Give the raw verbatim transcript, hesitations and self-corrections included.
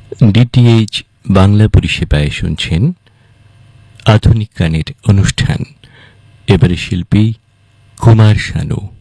DTH Bangla পরিষেবায় শুনছেন আধুনিক গানের অনুষ্ঠান। এবারে শিল্পী কুমার শানু।